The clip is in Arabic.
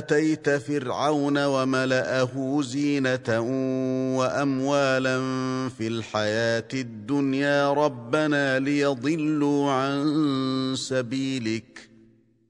آتيت فرعون وملأه زينة وأموالا في الحياة الدنيا ربنا ليضلوا عن سبيلك